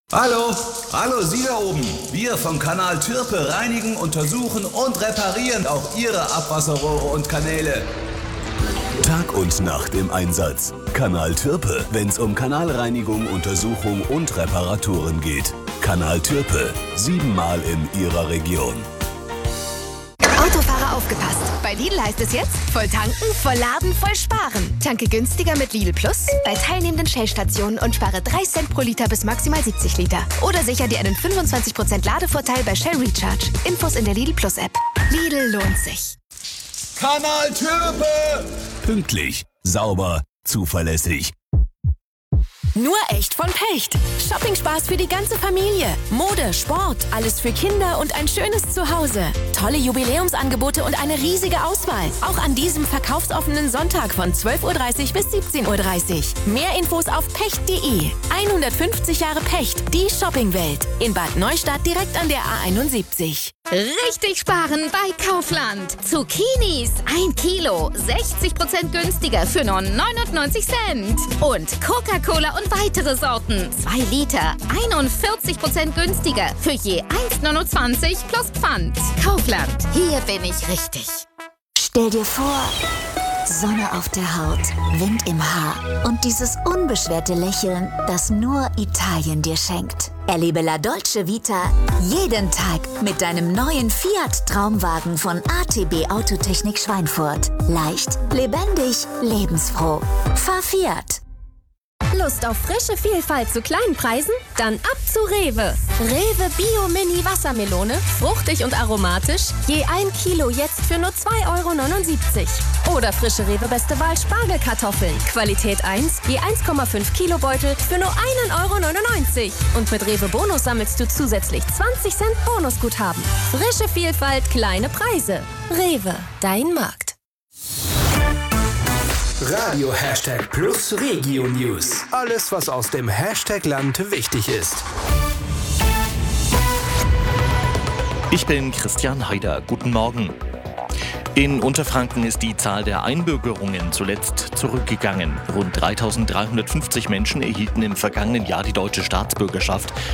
Hallo Sie da oben. Wir vom Kanal Türpe reinigen, untersuchen und reparieren auch Ihre Abwasserrohre und Kanäle. Tag und Nacht im Einsatz. Kanal Türpe, wenn's um Kanalreinigung, Untersuchung und Reparaturen geht. Kanal Türpe, 7-mal in Ihrer Region. Autofahrer aufgepasst! Bei Lidl heißt es jetzt, voll tanken, voll laden, voll sparen. Tanke günstiger mit Lidl Plus bei teilnehmenden Shell-Stationen und spare 3 Cent pro Liter bis maximal 70 Liter. Oder sicher dir einen 25% Ladevorteil bei Shell Recharge. Infos in der Lidl Plus App. Lidl lohnt sich. Kanal Türpe! Pünktlich, sauber, zuverlässig. Nur echt von Pecht. Shopping-Spaß für die ganze Familie. Mode, Sport, alles für Kinder und ein schönes Zuhause. Tolle Jubiläumsangebote und eine riesige Auswahl. Auch an diesem verkaufsoffenen Sonntag von 12:30 Uhr bis 17:30 Uhr. Mehr Infos auf pecht.de. 150 Jahre Pecht, die Shoppingwelt. In Bad Neustadt direkt an der A71. Richtig sparen bei Kaufland. Zucchinis 1 Kilo, 60% günstiger für nur 99 Cent. Und Coca-Cola und weitere Sorten, 2 Liter, 41% günstiger für je 1,29 plus Pfand. Kaufland, hier bin ich richtig. Stell dir vor, Sonne auf der Haut, Wind im Haar und dieses unbeschwerte Lächeln, das nur Italien dir schenkt. Erlebe La Dolce Vita jeden Tag mit deinem neuen Fiat Traumwagen von ATB Autotechnik Schweinfurt. Leicht, lebendig, lebensfroh. Fahr Fiat. Lust auf frische Vielfalt zu kleinen Preisen? Dann ab zu Rewe. Rewe Bio Mini Wassermelone, fruchtig und aromatisch, je 1 Kilo jetzt für nur 2,79 €. Oder frische Rewe Beste Wahl Spargelkartoffeln, Qualität 1, je 1,5 Kilo Beutel für nur 1,99 €. Und mit Rewe Bonus sammelst du zusätzlich 20 Cent Bonusguthaben. Frische Vielfalt, kleine Preise. Rewe, dein Markt. Radio #Plus Regio News. Alles, was aus dem Hashtag-Land wichtig ist. Ich bin Christian Haider. Guten Morgen. In Unterfranken ist die Zahl der Einbürgerungen zuletzt zurückgegangen. Rund 3.350 Menschen erhielten im vergangenen Jahr die deutsche Staatsbürgerschaft.